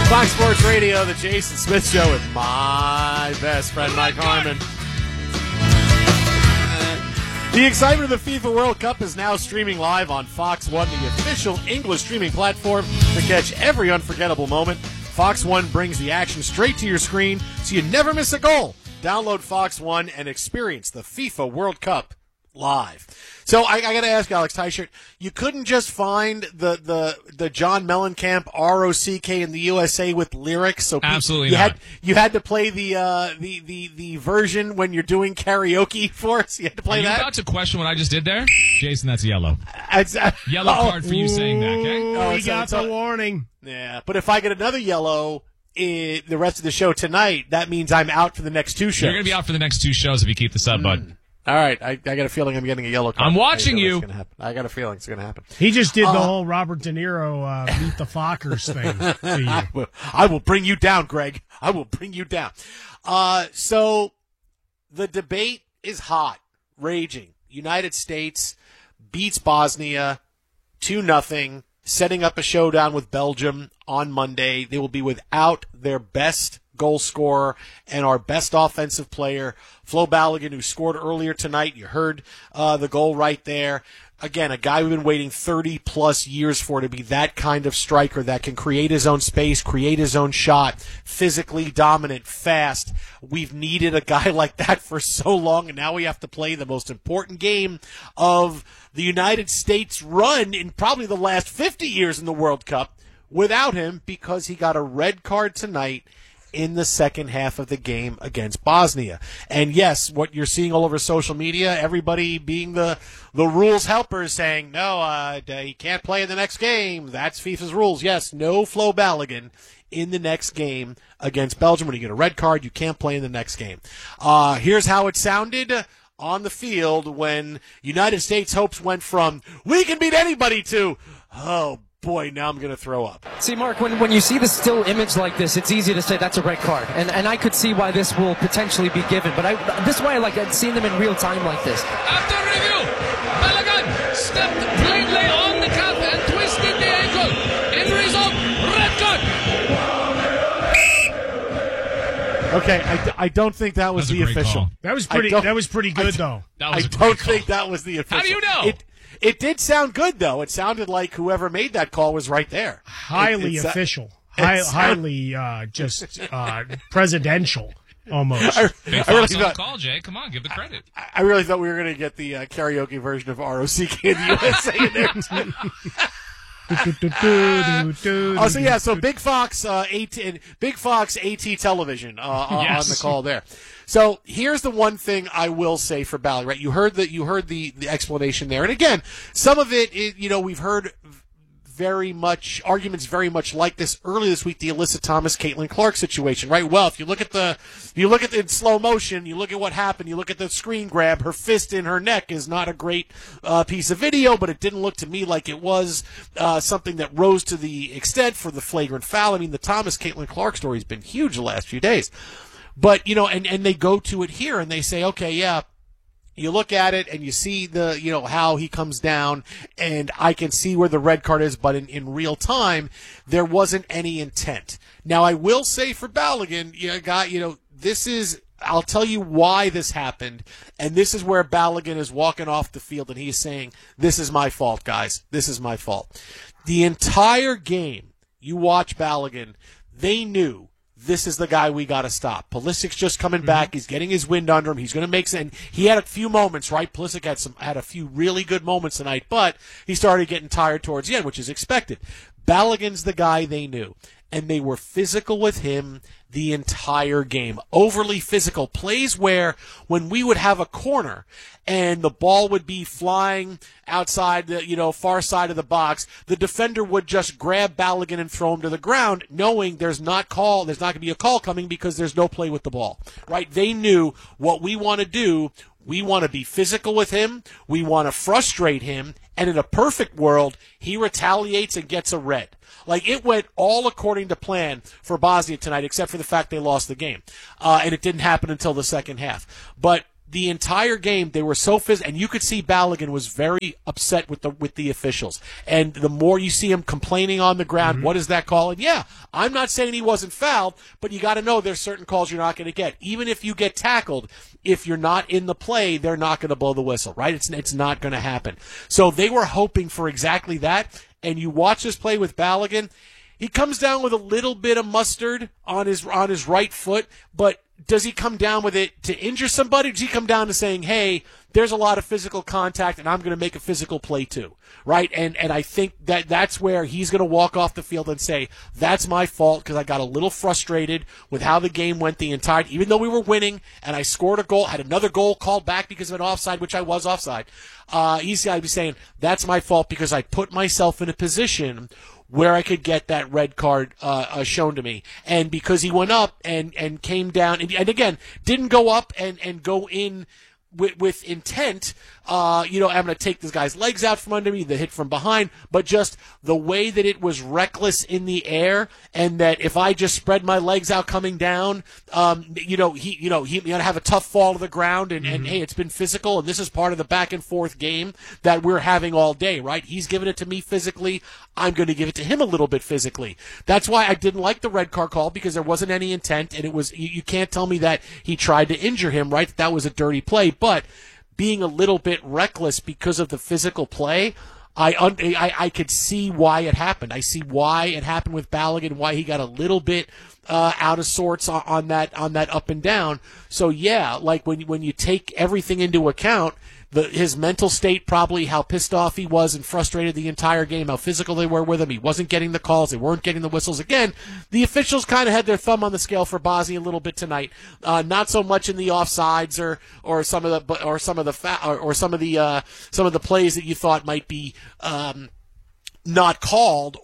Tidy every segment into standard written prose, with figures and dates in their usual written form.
Fox Sports Radio, the Jason Smith Show with my best friend, Mike Harmon. The excitement of the FIFA World Cup is now streaming live on Fox One, the official English streaming platform to catch every unforgettable moment. Fox One brings the action straight to your screen so you never miss a goal. Download Fox One and experience the FIFA World Cup live. So I got to ask Alex Teichert, you couldn't just find the John Mellencamp ROCK in the USA with lyrics. So absolutely not. You had to play the version when you're doing karaoke for us. You had to play that. Are you about to question what I just did there, Jason? That's yellow. Yellow card for you saying that. Okay. We got the warning. Yeah, but if I get another yellow the rest of the show tonight, that means I'm out for the next two shows. You're going to be out for the next two shows if you keep the sub button. All right, I got a feeling I'm getting a yellow card. I'm watching you. I got a feeling it's going to happen. He just did the whole Robert De Niro meet the Fockers thing to you. I will bring you down, Greg. I will bring you down. So the debate is hot, raging. United States beats Bosnia 2-0, setting up a showdown with Belgium on Monday. They will be without their best goal scorer and our best offensive player, Flo Balogun, who scored earlier tonight. You heard the goal right there. Again, a guy we've been waiting 30-plus years for to be that kind of striker that can create his own space, create his own shot, physically dominant, fast. We've needed a guy like that for so long, and now we have to play the most important game of the United States run in probably the last 50 years in the World Cup without him because he got a red card tonight in the second half of the game against Bosnia. And yes, what you're seeing all over social media, everybody being the rules helpers saying, no, he can't play in the next game. That's FIFA's rules. Yes, no Flo Balogun in the next game against Belgium. When you get a red card, you can't play in the next game. Here's how it sounded on the field when United States hopes went from, we can beat anybody, to, oh, boy, now I'm going to throw up. See, Mark, when you see the still image like this, it's easy to say that's a red card. And I could see why this will potentially be given. But this is why I like seeing them in real time like this. After review, Balogun stepped plainly on the calf and twisted the ankle. In result, red card. Okay, I don't think that was the official. Call. That was pretty good, though. I don't think that was the official. How do you know? It did sound good, though. It sounded like whoever made that call was right there. Highly official. Highly presidential, almost. I really thought, call, Jay. Come on, give the credit. I really thought we were going to get the karaoke version of ROCK in the USA in there. So Big Fox AT Television on the call there. So here's the one thing I will say for Balogun, right? You heard the explanation there, and again, some of it is, we've heard arguments very much like this earlier this week, the Alyssa Thomas, Caitlin Clark situation, right? Well, if you look at it in slow motion, you look at what happened, you look at the screen grab, her fist in her neck is not a great piece of video, but it didn't look to me like it was something that rose to the extent for the flagrant foul. I mean, the Thomas, Caitlin Clark story has been huge the last few days. But, and they go to it here and they say, okay, yeah, you look at it and you see how he comes down, and I can see where the red card is, but in real time, there wasn't any intent. Now, I will say for Balogun, I'll tell you why this happened, and this is where Balogun is walking off the field and he's saying, this is my fault, guys. This is my fault. The entire game, you watch Balogun, they knew this is the guy we got to stop. Pulisic's just coming back. He's getting his wind under him. He's going to make sense. He had a few moments, right? Pulisic had a few really good moments tonight, but he started getting tired towards the end, which is expected. Balogun's the guy they knew, and they were physical with him the entire game. Overly physical. Plays where when we would have a corner and the ball would be flying outside the, far side of the box, the defender would just grab Balogun and throw him to the ground, knowing there's not going to be a call coming because there's no play with the ball, right? They knew what we want to do. We want to be physical with him. We want to frustrate him. And in a perfect world, he retaliates and gets a red. Like, it went all according to plan for Bosnia tonight, except for the fact they lost the game. And it didn't happen until the second half. But the entire game, they were so physical, and you could see Balogun was very upset with the officials. And the more you see him complaining on the ground, what is that call? And yeah, I'm not saying he wasn't fouled, but you got to know there's certain calls you're not going to get. Even if you get tackled, if you're not in the play, they're not going to blow the whistle, right? It's not going to happen. So they were hoping for exactly that. And you watch this play with Balogun, he comes down with a little bit of mustard on his right foot, but does he come down with it to injure somebody? Does he come down to saying, hey, there's a lot of physical contact and I'm going to make a physical play too, right? And I think that's where he's going to walk off the field and say, that's my fault because I got a little frustrated with how the game went the entire, even though we were winning and I scored a goal, had another goal called back because of an offside, which I was offside. He's got to be saying, that's my fault because I put myself in a position where I could get that red card shown to me. And because he went up and came down, and again, didn't go up and go in with intent, I'm going to take this guy's legs out from under me, the hit from behind, but just the way that it was reckless in the air, and that if I just spread my legs out coming down, he's going to have a tough fall to the ground, and hey, it's been physical, and this is part of the back and forth game that we're having all day, right? He's giving it to me physically, I'm going to give it to him a little bit physically. That's why I didn't like the red card call, because there wasn't any intent, and it was, you can't tell me that he tried to injure him, right? That was a dirty play, but being a little bit reckless because of the physical play, I could see why it happened. I see why it happened with Balogun, why he got a little bit out of sorts on that up and down. So yeah, like when you take everything into account, his mental state, probably how pissed off he was and frustrated the entire game, how physical they were with him. He wasn't getting the calls. They weren't getting the whistles. Again, the officials kind of had their thumb on the scale for Bosnia a little bit tonight. Not so much in the offsides or some of the plays that you thought might be not called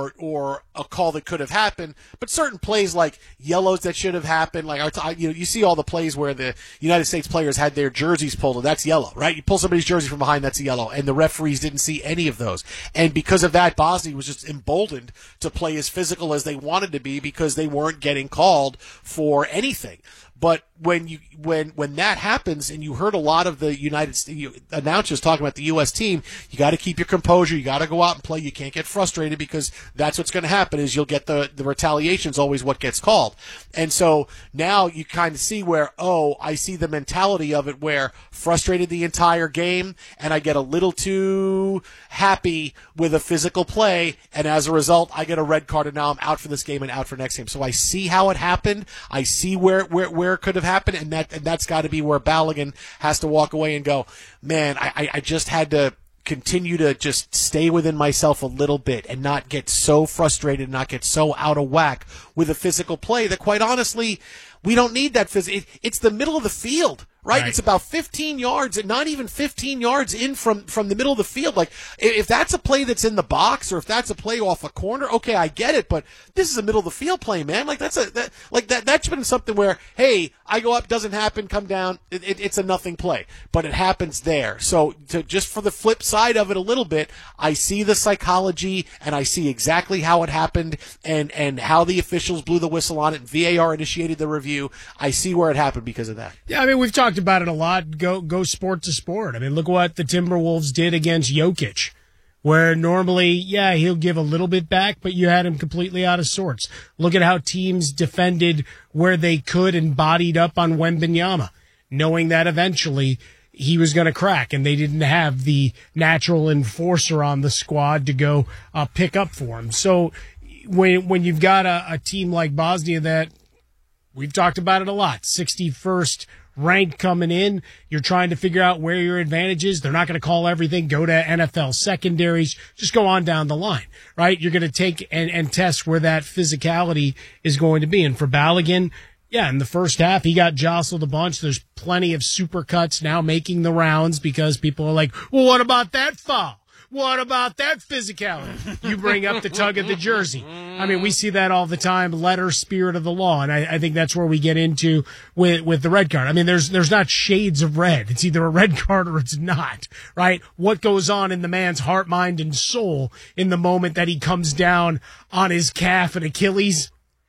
or a call that could have happened, but certain plays like yellows that should have happened. Like you see all the plays where the United States players had their jerseys pulled, and that's yellow, right? You pull somebody's jersey from behind, that's a yellow, and the referees didn't see any of those. And because of that, Bosnia was just emboldened to play as physical as they wanted to be because they weren't getting called for anything. But when that happens, and you heard a lot of the United States announcers talking about the U.S. team, you got to keep your composure. You got to go out and play. You can't get frustrated because that's what's going to happen. Is you'll get the retaliation is always what gets called. And so now you kind of see where I see the mentality of it where frustrated the entire game, and I get a little too happy with a physical play, and as a result, I get a red card, and now I'm out for this game and out for next game. So I see how it happened. I see where it could have happened, and that's got to be where Balogun has to walk away and go, man, I just had to continue to just stay within myself a little bit and not get so frustrated, not get so out of whack with a physical play that, quite honestly, we don't need that it's the middle of the field. Right? It's about 15 yards, and not even 15 yards in from the middle of the field. Like, if that's a play that's in the box, or if that's a play off a corner, okay, I get it, but this is a middle of the field play, man. Like, that's been something where, hey, I go up, doesn't happen, come down, it's a nothing play. But it happens there. So, just for the flip side of it a little bit, I see the psychology, and I see exactly how it happened, and how the officials blew the whistle on it, and VAR initiated the review. I see where it happened because of that. Yeah, I mean, we've talked about it a lot. Go sport to sport. I mean, look what the Timberwolves did against Jokic, where normally, yeah, he'll give a little bit back, but you had him completely out of sorts. Look at how teams defended where they could and bodied up on Wembanyama, knowing that eventually he was going to crack, and they didn't have the natural enforcer on the squad to go pick up for him. So when you've got a team like Bosnia that, we've talked about it a lot, 61st ranked coming in, you're trying to figure out where your advantage is. They're not going to call everything, go to NFL secondaries, just go on down the line, right? You're going to take and test where that physicality is going to be. And for Balogun, yeah, in the first half, he got jostled a bunch. There's plenty of super cuts now making the rounds because people are like, well, what about that foul? What about that physicality? You bring up the tug of the jersey. I mean, we see that all the time, letter, spirit of the law, and I think that's where we get into with the red card. I mean, there's not shades of red. It's either a red card or it's not, right? What goes on in the man's heart, mind, and soul in the moment that he comes down on his calf and Achilles?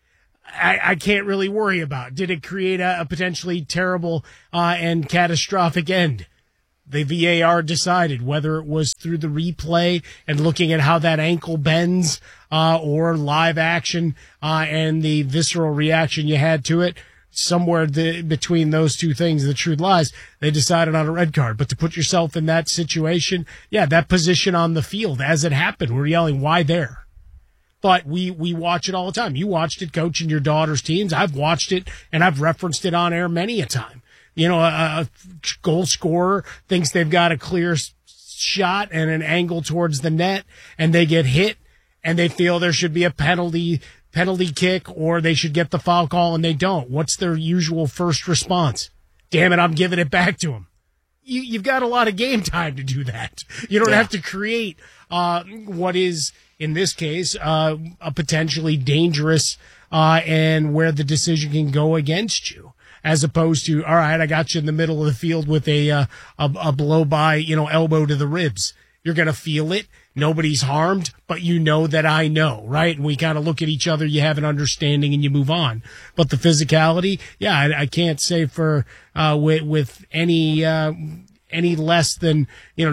I can't really worry about. Did it create a potentially terrible and catastrophic end? The VAR decided whether it was through the replay and looking at how that ankle bends or live action and the visceral reaction you had to it. Somewhere between those two things, the truth lies. They decided on a red card. But to put yourself in that situation, that position on the field as it happened, we're yelling, why there? But we watch it all the time. You watched it coaching your daughter's teams. I've watched it, and I've referenced it on air many a time. You know, a goal scorer thinks they've got a clear shot and an angle towards the net, and they get hit, and they feel there should be a penalty kick, or they should get the foul call, and they don't. What's their usual first response? Damn it, I'm giving it back to him. You've got a lot of game time to do that. You don't have to create what is, in this case, a potentially dangerous and where the decision can go against you, as opposed to, all right, I got you in the middle of the field with a blow by, elbow to the ribs. You're going to feel it. Nobody's harmed, but you know that I know, right? And we kind of look at each other, you have an understanding, and you move on. But the physicality, I can't say for with any less than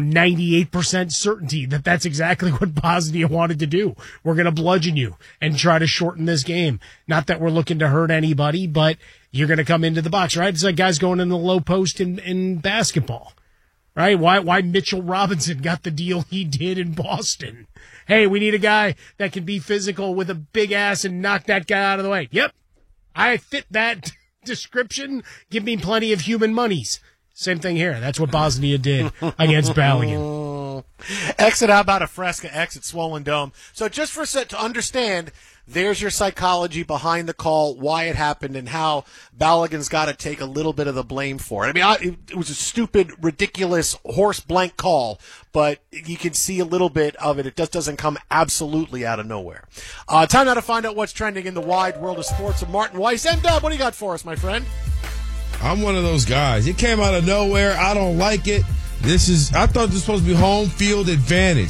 98% certainty that that's exactly what Bosnia wanted to do. We're going to bludgeon you and try to shorten this game. Not that we're looking to hurt anybody, but you're going to come into the box, right? It's like guys going in the low post in basketball. Right? Why Mitchell Robinson got the deal he did in Boston. Hey, we need a guy that can be physical with a big ass and knock that guy out of the way. Yep. I fit that description. Give me plenty of human monies. Same thing here. That's what Bosnia did against Balogun. Exit, how about a Fresca exit Swollen Dome? So just to understand, there's your psychology behind the call, why it happened, and how Balogun's got to take a little bit of the blame for it. I mean, it was a stupid, ridiculous, horse blank call, but you can see a little bit of it. It just doesn't come absolutely out of nowhere. Time now to find out what's trending in the wide world of sports with Martin Weiss. And Dub, what do you got for us, my friend? I'm one of those guys. It came out of nowhere. I don't like it. I thought this was supposed to be home field advantage.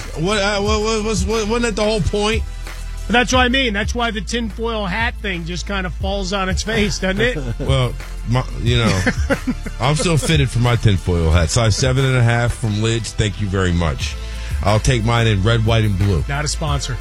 Wasn't that the whole point? That's what I mean. That's why the tinfoil hat thing just kind of falls on its face, doesn't it? Well, I'm still fitted for my tinfoil hat. Size 7.5 from Lids. Thank you very much. I'll take mine in red, white, and blue. Not a sponsor.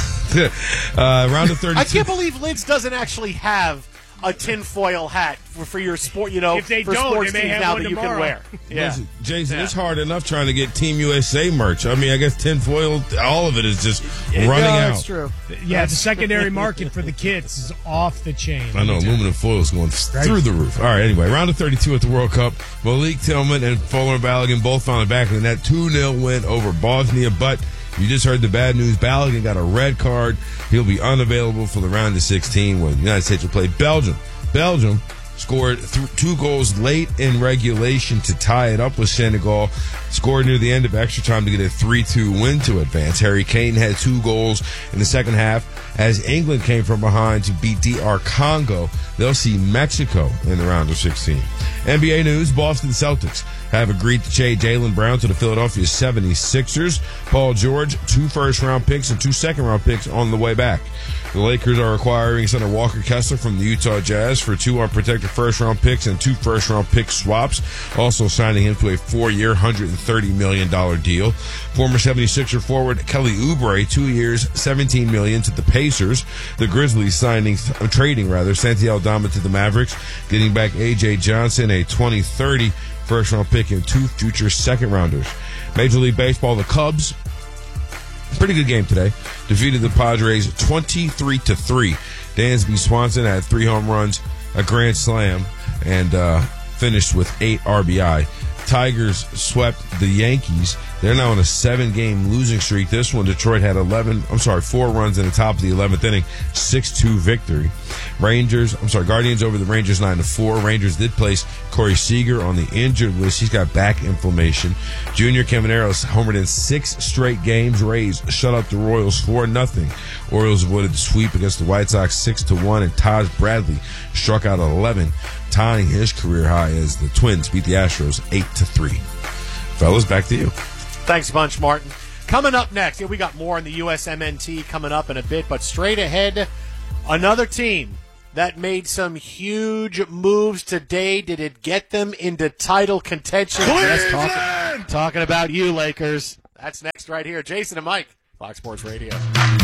Round of 32. I can't believe Lids doesn't actually have a tinfoil hat for your sport, if they for don't, sports they may teams have now one that you tomorrow. can wear. Yeah. Listen, Jason, it's hard enough trying to get Team USA merch. I mean, I guess tinfoil, all of it is just running out. That's true. Yeah, the secondary market for the kids is off the chain. I know, aluminum foil is going through the roof. All right, anyway, round of 32 at the World Cup. Malik Tillman and Fuller Balogun both found the back of the net. 2-0 win over Bosnia, but you just heard the bad news. Balogun got a red card. He'll be unavailable for the round of 16 when the United States will play Belgium. Belgium scored 2 goals late in regulation to tie it up with Senegal. Scored near the end of extra time to get a 3-2 win to advance. Harry Kane had 2 goals in the second half as England came from behind to beat DR Congo. They'll see Mexico in the round of 16. NBA news, Boston Celtics have agreed to trade Jaylen Brown to the Philadelphia 76ers. Paul George, 2 first-round picks and 2 second-round picks on the way back. The Lakers are acquiring center Walker Kessler from the Utah Jazz for 2 unprotected first-round picks and 2 first-round pick swaps, also signing him to a 4-year, $130 million deal. Former 76er forward Kelly Oubre, 2 years, $17 million to the Pacers. The Grizzlies trading Santi Aldama to the Mavericks, getting back A.J. Johnson, a 2030 first-round pick, and 2 future second-rounders. Major League Baseball, the Cubs, pretty good game today, defeated the Padres 23-3. Dansby Swanson had 3 home runs, a grand slam, and finished with 8 RBI. Tigers swept the Yankees. They're now on a 7-game losing streak. This one, Detroit had 4 runs in the top of the 11th inning, 6-2 victory. Guardians over the Rangers 9-4. Rangers did place Corey Seager on the injured list. He's got back inflammation. Junior Camaneros homered in 6 straight games. Rays shut out the Royals 4-0. Orioles avoided the sweep against the White Sox 6-1, and Taj Bradley struck out 11, tying his career high as the Twins beat the Astros 8-3. Fellas, back to you. Thanks a bunch, Martin. Coming up next, we got more on the USMNT coming up in a bit, but straight ahead, another team that made some huge moves today. Did it get them into title contention? Yes, talking about you, Lakers. That's next right here. Jason and Mike, Fox Sports Radio.